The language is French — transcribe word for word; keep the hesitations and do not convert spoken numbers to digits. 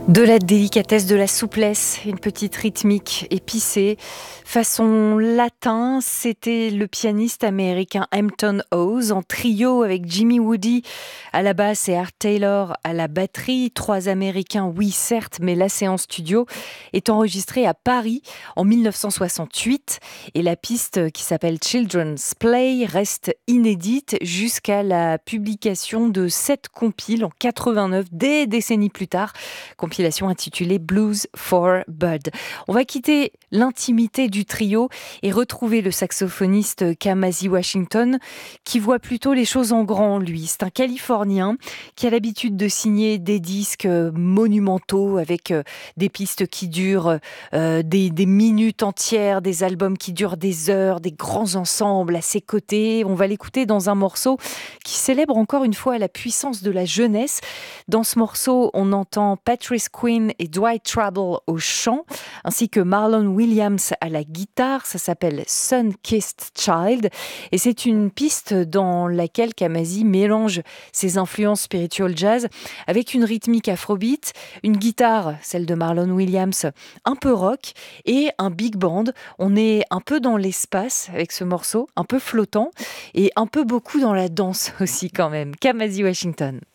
De la délicatesse, de la souplesse, une petite rythmique épicée. Façon latin, c'était le pianiste américain Hampton Hawes en trio avec Jimmy Woody à la basse et Art Taylor à la batterie. Trois Américains, oui certes, mais la séance studio est enregistrée à Paris en dix-neuf cent soixante-huit et la piste qui s'appelle Children's Play reste inédite jusqu'à la publication de cette compile en quatre-vingt-neuf, des décennies plus tard. Compilation intitulée Blues for Bud. On va quitter l'intimité du trio et retrouver le saxophoniste Kamasi Washington qui voit plutôt les choses en grand, lui. C'est un Californien qui a l'habitude de signer des disques monumentaux avec des pistes qui durent euh, des, des minutes entières, des albums qui durent des heures, des grands ensembles à ses côtés. On va l'écouter dans un morceau qui célèbre encore une fois la puissance de la jeunesse. Dans ce morceau, on entend Patrice Quinn et Dwight Trouble au chant, ainsi que Marlon Williams à la guitare. Ça s'appelle Sun-Kissed Child et c'est une piste dans laquelle Kamasi mélange ses influences spiritual jazz avec une rythmique afrobeat, une guitare, celle de Marlon Williams, un peu rock et un big band. On est un peu dans l'espace avec ce morceau, un peu flottant et un peu beaucoup dans la danse aussi quand même. Kamasi Washington.